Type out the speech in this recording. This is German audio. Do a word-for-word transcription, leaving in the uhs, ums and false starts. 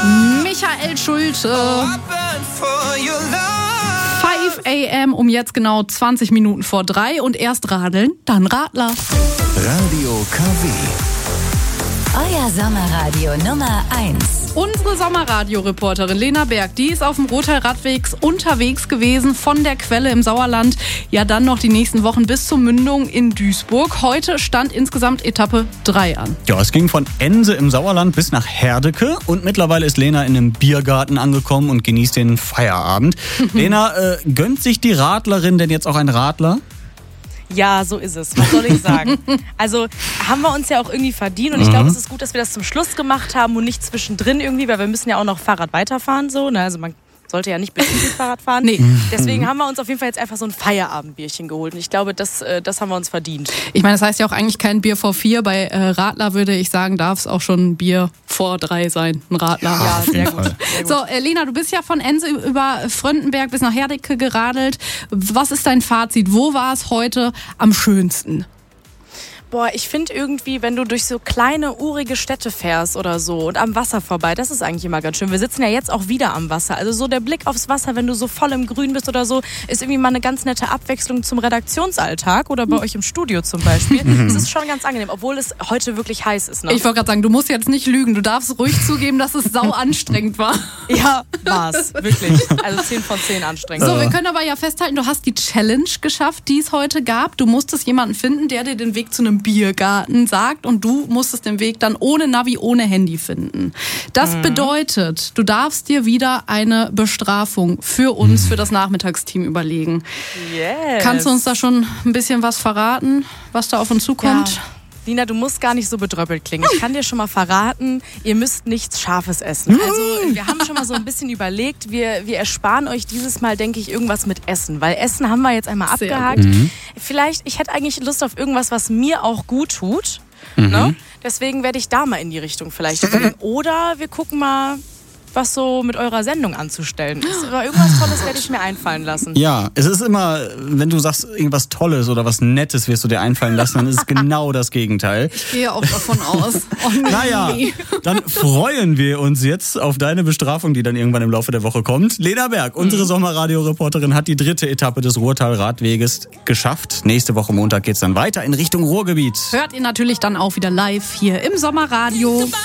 Michael Schulte. fünf a.m. um jetzt genau zwanzig Minuten vor drei und erst radeln, dann Radler. Radio K W. Euer Sommerradio Nummer eins. Unsere Sommerradio-Reporterin Lena Berg, die ist auf dem Rothaar-Radwegs unterwegs gewesen, von der Quelle im Sauerland, ja dann noch die nächsten Wochen bis zur Mündung in Duisburg. Heute stand insgesamt Etappe drei an. Ja, es ging von Ense im Sauerland bis nach Herdecke und mittlerweile ist Lena in einem Biergarten angekommen und genießt den Feierabend. Lena, äh, gönnt sich die Radlerin denn jetzt auch ein Radler? Ja, so ist es. Was soll ich sagen? Also haben wir uns ja auch irgendwie verdient und ich glaube, es ist gut, dass wir das zum Schluss gemacht haben und nicht zwischendrin irgendwie, weil wir müssen ja auch noch Fahrrad weiterfahren so, ne? Also man sollte ja nicht bis zum Fahrrad fahren. Nee. Deswegen haben wir uns auf jeden Fall jetzt einfach so ein Feierabendbierchen geholt und ich glaube, das, das haben wir uns verdient. Ich meine, das heißt ja auch eigentlich kein Bier vor vier. Bei äh, Radler würde ich sagen, darf es auch schon ein Bier vor drei sein. Ein Radler. Ja, sehr gut. Sehr gut. So, äh, Lena, du bist ja von Ense über Fröndenberg bis nach Herdecke geradelt. Was ist dein Fazit? Wo war es heute am schönsten? Boah, ich finde irgendwie, wenn du durch so kleine, urige Städte fährst oder so und am Wasser vorbei, das ist eigentlich immer ganz schön. Wir sitzen ja jetzt auch wieder am Wasser. Also so der Blick aufs Wasser, wenn du so voll im Grün bist oder so, ist irgendwie mal eine ganz nette Abwechslung zum Redaktionsalltag oder bei euch im Studio zum Beispiel. Das ist schon ganz angenehm, obwohl es heute wirklich heiß ist. Ne? Ich wollte gerade sagen, du musst jetzt nicht lügen. Du darfst ruhig zugeben, dass es sau anstrengend war. Ja, war's. Wirklich. Also zehn von zehn anstrengend. So, wir können aber ja festhalten, du hast die Challenge geschafft, die es heute gab. Du musstest jemanden finden, der dir den Weg zu einem Biergarten sagt und du musstest den Weg dann ohne Navi, ohne Handy finden. Das mhm. bedeutet, du darfst dir wieder eine Bestrafung für uns, für das Nachmittagsteam überlegen. Yes. Kannst du uns da schon ein bisschen was verraten, was da auf uns zukommt? Ja. Lina, du musst gar nicht so bedröppelt klingen. Ich kann dir schon mal verraten, ihr müsst nichts Scharfes essen. Also wir haben schon mal so ein bisschen überlegt, wir, wir ersparen euch dieses Mal, denke ich, irgendwas mit Essen. Weil Essen haben wir jetzt einmal Sehr abgehakt. Mhm. Vielleicht, ich hätte eigentlich Lust auf irgendwas, was mir auch gut tut. Mhm. Ne? Deswegen werde ich da mal in die Richtung vielleicht gehen. Oder wir gucken mal, was so mit eurer Sendung anzustellen ist. Aber irgendwas Tolles werde ich mir einfallen lassen. Ja, es ist immer, wenn du sagst irgendwas Tolles oder was Nettes wirst du dir einfallen lassen, dann ist es genau das Gegenteil. Ich gehe auch davon aus. Oh, nee. Naja, dann freuen wir uns jetzt auf deine Bestrafung, die dann irgendwann im Laufe der Woche kommt. Lena Berg, unsere Sommerradio-Reporterin, hat die dritte Etappe des Ruhrtal-Radweges geschafft. Nächste Woche Montag geht's dann weiter in Richtung Ruhrgebiet. Hört ihr natürlich dann auch wieder live hier im Sommerradio.